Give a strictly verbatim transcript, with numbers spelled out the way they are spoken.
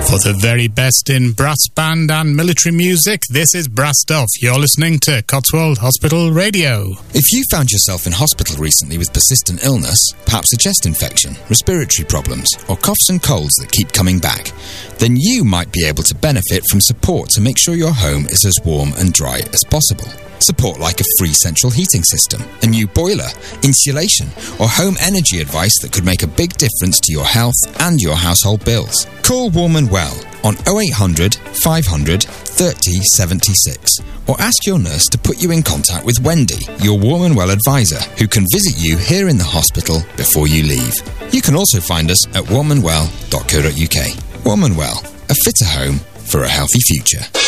For the very best in brass band and military music, this is Brassed Off. You're listening to Cotswold Hospital Radio. If you found yourself in hospital recently with persistent illness, perhaps a chest infection, respiratory problems, or coughs and colds that keep coming back, then you might be able to benefit from support to make sure your home is as warm and dry as possible. Support like a free central heating system, a new boiler, insulation, or home energy advice that could make a big difference to your health and your household bills. Call Warm and Well on oh eight hundred, five hundred, thirty, seventy-six or ask your nurse to put you in contact with Wendy, your Warm and Well advisor, who can visit you here in the hospital before you leave. You can also find us at warm and well dot co dot uk. Warm and Well, a fitter home for a healthy future.